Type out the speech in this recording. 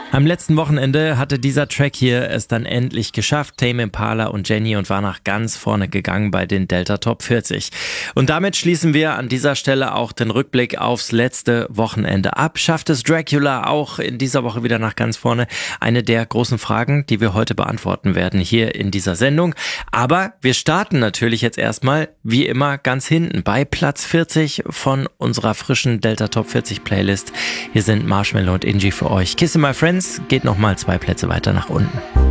Am letzten Wochenende hatte dieser Track hier es dann endlich geschafft, Tame Impala und Jenny, und war nach ganz vorne gegangen bei den Delta Top 40. Und damit schließen wir an dieser Stelle auch den Rückblick aufs letzte Wochenende ab. Schafft es Dracula auch in dieser Woche wieder nach ganz vorne? Eine der großen Fragen, die wir heute beantworten werden hier in dieser Sendung. Aber wir starten natürlich jetzt erstmal, wie immer, ganz hinten bei Platz 40 von unserer frischen Delta Top 40 Playlist. Hier sind Marshmello und Inji für euch. Kiss My Friends geht nochmal 2 Plätze weiter nach unten.